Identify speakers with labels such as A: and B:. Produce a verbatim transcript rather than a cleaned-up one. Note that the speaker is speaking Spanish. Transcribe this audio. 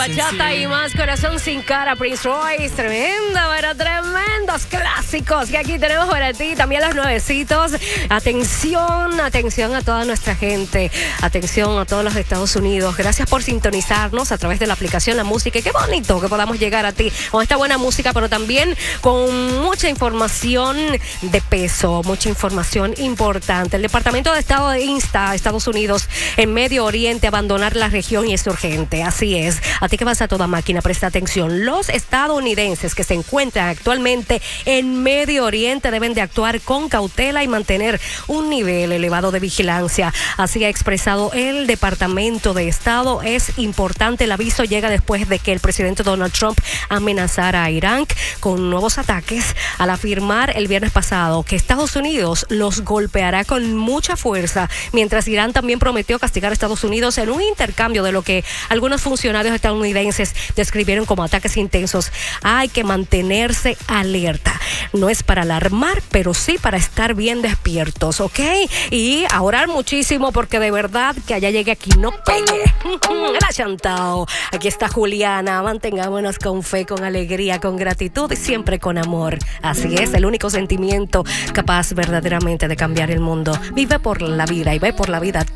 A: bachata y más. Corazón sin cara, Prince Royce. Tremenda, pero tremendos clásicos que aquí tenemos para ti. También los nuevecitos. Atención, atención a toda nuestra gente. Atención a todos los Estados Unidos. Gracias por sintonizarnos a través de la aplicación La Música. Y qué bonito que podamos llegar a ti con esta buena música, pero también con mucha información de peso, mucha información importante. El Departamento de Estado insta a Estados Unidos en Medio Oriente a abandonar la región y es urgente. Así es. A ti que vas a toda máquina, presta atención. Los estadounidenses que se encuentran actualmente en Medio Oriente deben de actuar con cautela y mantener un nivel elevado de vigilancia. Así ha expresado el Departamento de Estado. Es importante. El aviso llega después de que el presidente Donald Trump amenazara a Irán con nuevos ataques al afirmar el viernes pasado que Estados Unidos los golpeará con mucha fuerza, mientras Irán también prometió castigar a Estados Unidos en un intercambio de lo que algunos funcionarios estadounidenses describieron como ataques intensos. Hay que mantenerse alerta. No es para alarmar, pero sí para estar bien despiertos, ¿ok? Y a orar muchísimo porque de verdad que allá llegue aquí no pegue. La chantao. Aquí está Juliana. Mantengámonos con fe, con alegría, con gratitud y siempre con amor. Así es, el único sentimiento capaz verdaderamente de cambiar el mundo. Vive por la vida y ve por la vida